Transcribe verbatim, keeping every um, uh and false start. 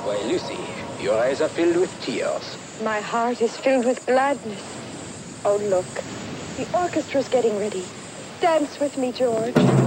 Why, Lucy, your eyes are filled with tears. My heart is filled with gladness. Oh, look. The orchestra's getting ready. Dance with me, George.